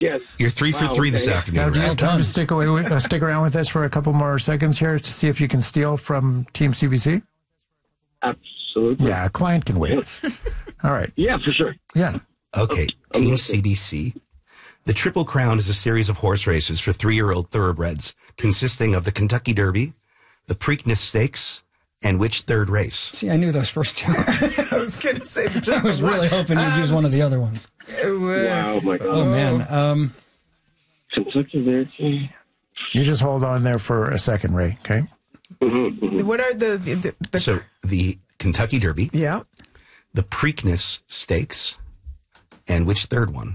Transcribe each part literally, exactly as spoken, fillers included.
Yes. You're three for Wow, three this okay. afternoon. Now, do you Ray. have time to stick away, with, uh, stick around with us for a couple more seconds here to see if you can steal from Team C B C? Absolutely. Yeah, a client can wait. All right. Yeah, for sure. Yeah. Okay, I'm Team listening. C B C. The Triple Crown is a series of horse races for three-year-old thoroughbreds consisting of the Kentucky Derby, the Preakness Stakes, and which third race? See, I knew those first two. I was going to say just I was the one. really hoping you'd use one of the other ones. Wow, my God. Oh, man. Um, Kentucky Derby. You just hold on there for a second, Ray, okay? Mm-hmm, mm-hmm. What are the, the, the So the Kentucky Derby, yeah? the Preakness Stakes, and which third one?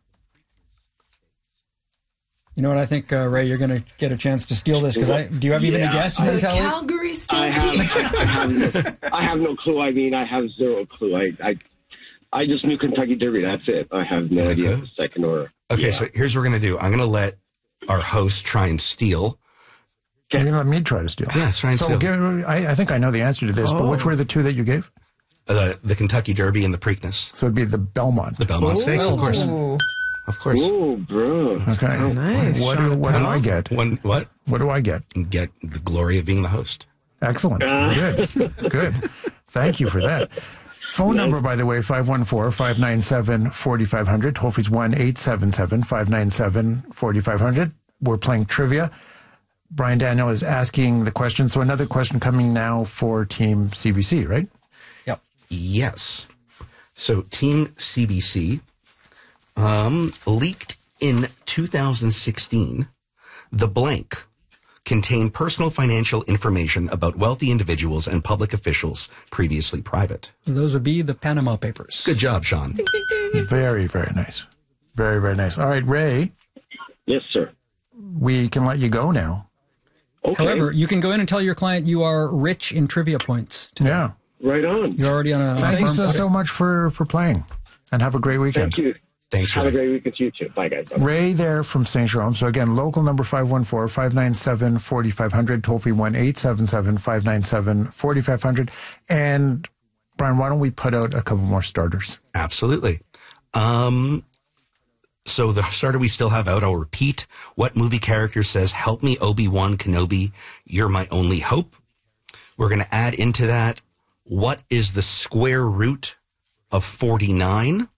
you know what? I think, uh, Ray, you're going to get a chance to steal this because I do you have even Yeah, a guess? I- The Natalie? Calgary I Stampede. have, I have, no, I have no clue. I mean, I have zero clue. I, I, I just knew Kentucky Derby. That's it. I have no idea Okay. the second or. Okay, Yeah. so here's what we're going to do. I'm going to let our host try and steal. You're going to let me try to steal. Yeah, try and so steal. Give, I, I think I know the answer to this, but which were the two that you gave? Uh, the Kentucky Derby and the Preakness. So it'd be the Belmont. The Belmont Stakes, of course. Ooh, Of course. Oh, bro. Okay. nice. What, do, Sean what do Appel. I get? One, what? What do I get? Get the glory of being the host. Excellent. Good. Good. Thank you for that. Phone number, by the way, five one four, five nine seven, four five zero zero. Toll free's one eight seven seven, five nine seven, four five zero zero. We're playing trivia. Brian Daniel is asking the question. So another question coming now for Team C B C, right? Yep. Yes. So Team C B C um, leaked in two thousand sixteen. The blank contained personal financial information about wealthy individuals and public officials previously private. Those would be the Panama Papers. Good job, Sean. Very, very nice. Very, very nice. All right, Ray, Yes, sir. we can let you go now. Okay. However, you can go in and tell your client you are rich in trivia points. Yeah. right on. You're already on a... Thank you firm so, footing. so much for, for playing. And have a great weekend. Thank you. Thanks, Have Ray. a great weekend to you too. Bye, guys. Bye. Ray there from Saint Jerome. So again, local number five one four, five nine seven, four five zero zero, toll free one eight seven seven, five nine seven, four five zero zero. And Brian, why don't we put out a couple more starters? Absolutely. Um, so the starter we still have out, I'll repeat. What movie character says, "Help me, Obi-Wan Kenobi, you're my only hope"? We're going to add into that, what is the square root of forty-nine?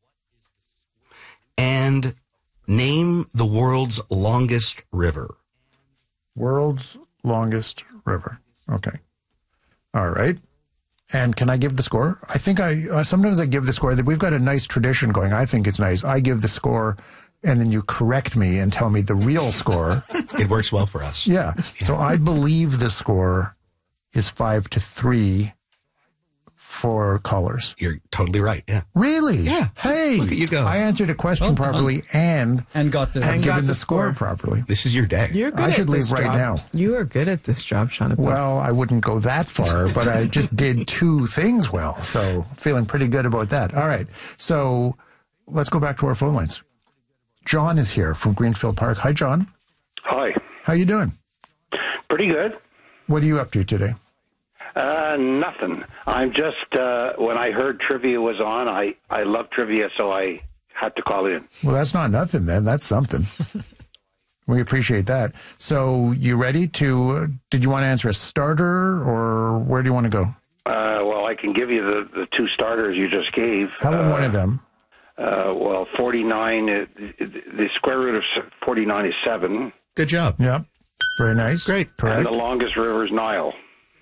And name the world's longest river. World's longest river. Okay. All right. And can I give the score? I think I, uh, sometimes I give the score. That we've got a nice tradition going. I think it's nice. I give the score and then you correct me and tell me the real score. It works well for us. Yeah. So I believe the score is five to three for callers. You're totally right. Yeah. Really? Yeah. Hey, Look at you go. I answered a question Well done. properly and And got the... have And got given the the score, score. properly. This is your day. You're good I at should this leave right job. now. You are good at this job, Sean. Appel. Well, I wouldn't go that far, but I just did two things well. So feeling pretty good about that. All right. So let's go back to our phone lines. John is here from Greenfield Park. Hi, John. Hi. How you doing? Pretty good. What are you up to today? Uh, nothing. I'm just, uh, when I heard trivia was on, I, I love trivia, so I had to call in. Well, that's not nothing then. That's something. We appreciate that. So you ready to, uh, did you want to answer a starter or where do you want to go? Uh, well, I can give you the, the two starters you just gave. How about uh, one of them? Uh, well, forty-nine, uh, the square root of forty-nine is seven, Good job. Yeah. Very nice. Great. Correct. and the longest river is Nile.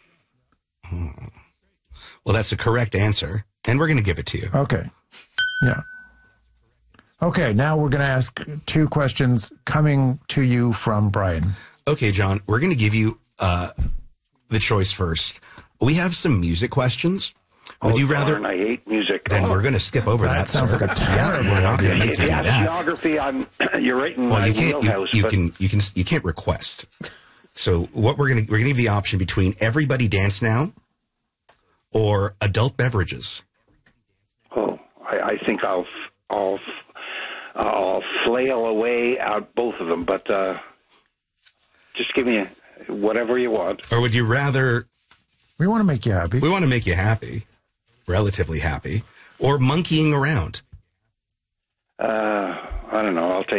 Well, that's a correct answer, and we're going to give it to you. Okay. Yeah. Okay, now we're going to ask two questions coming to you from Brian. Okay, John, we're going to give you uh, the choice first. We have some music questions. Would oh, you rather? darn, I hate music. Then Oh. we're going to skip over that. That sounds sir. like a terrible We're not going to idea. make If you you do have that. geography, I'm, you're right in Well, my you can't. You, wheelhouse. you but can. You can. You can't request. So what we're going to we're going to give the option between Everybody Dance Now or Adult Beverages. Oh, I, I think I'll I'll I'll flail away out both of them, but uh, just give me whatever you want. Or would you rather? We want to make you happy. We want to make you happy, relatively happy, or monkeying around. Uh, I don't know. I'll take